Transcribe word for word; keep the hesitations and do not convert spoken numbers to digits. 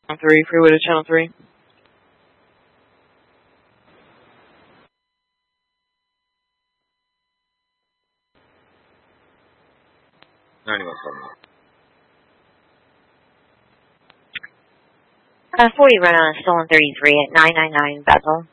Three, freeway to channel three. ninety-one seventy. Uh, forty run on stolen thirty-three at nine nine nine Bethel.